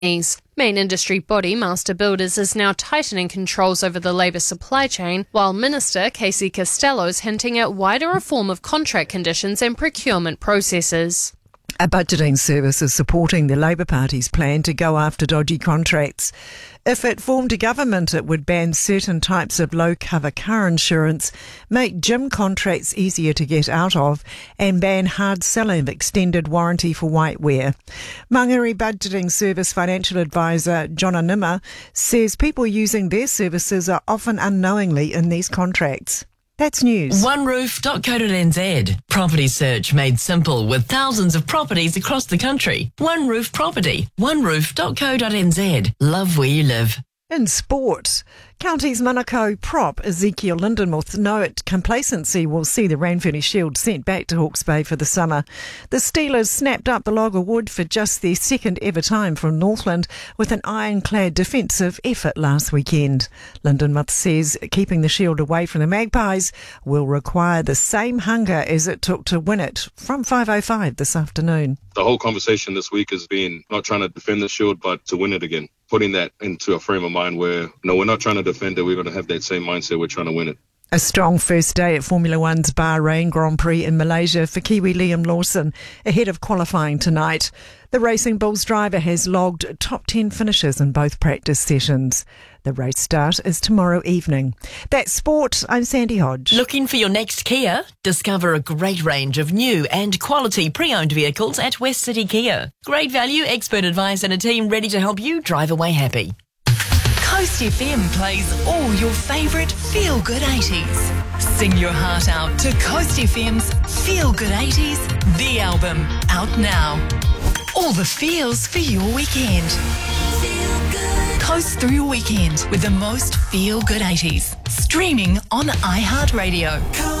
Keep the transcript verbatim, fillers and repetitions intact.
Main industry body Master Builders is now tightening controls over the labour supply chain, while Minister Casey Costello is hinting at wider reform of contract conditions and procurement processes. A budgeting service is supporting the Labour Party's plan to go after dodgy contracts. If it formed a government, it would ban certain types of low-cover car insurance, make gym contracts easier to get out of, and ban hard selling of extended warranty for whitewear. Mangere Budgeting Service Financial Advisor John Anima says people using their services are often unknowingly in these contracts. That's news. one roof dot co dot n z. Property search made simple with thousands of properties across the country. One Roof Property. one roof dot co dot n z. Love where you live. In sport, Counties Manukau prop Ezekiel Lindenmuth note complacency will see the Ranfurly Shield sent back to Hawke's Bay for the summer. The Steelers snapped up the log of wood for just their second ever time from Northland with an ironclad defensive effort last weekend. Lindenmuth says keeping the Shield away from the Magpies will require the same hunger as it took to win it from five oh five this afternoon. The whole conversation this week has been not trying to defend the Shield, but to win it again. Putting that into a frame of mind where, no, we're not trying to defend it, we're going to have that same mindset, we're trying to win it. A strong first day at Formula One's Bahrain Grand Prix in Malaysia for Kiwi Liam Lawson ahead of qualifying tonight. The Racing Bulls driver has logged top ten finishes in both practice sessions. The race start is tomorrow evening. That's sport. I'm Sandy Hodge. Looking for your next Kia? Discover a great range of new and quality pre-owned vehicles at West City Kia. Great value, expert advice and a team ready to help you drive away happy. Coast F M plays all your favourite feel-good eighties. Sing your heart out to Coast F M's Feel Good eighties, the album, out now. All the feels for your weekend. Feel good. Coast through your weekend with the most feel-good eighties. Streaming on iHeartRadio.